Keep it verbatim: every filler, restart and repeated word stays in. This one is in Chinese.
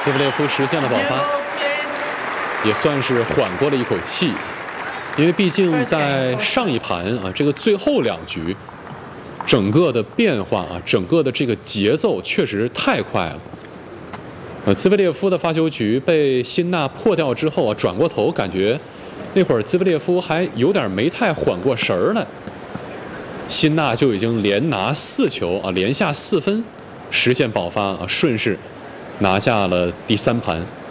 兹维列夫实现了保发，也算是缓过了一口气，因为毕竟在上一盘啊，这个最后两局，整个的变化啊，整个的这个节奏确实太快了。呃，兹维列夫的发球局被辛纳破掉之后啊，转过头感觉那会儿兹维列夫还有点没太缓过神儿来，辛纳就已经连拿四球啊，连下四分，实现保发啊，顺势拿下了第三盘。